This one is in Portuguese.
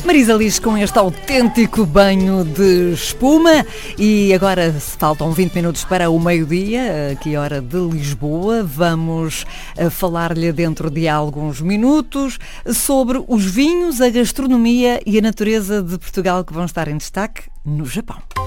Marisa Liz com este autêntico banho de espuma. E agora faltam 20 minutos para o meio-dia, aqui hora de Lisboa. Vamos falar-lhe dentro de alguns minutos sobre os vinhos, a gastronomia e a natureza de Portugal que vão estar em destaque no Japão.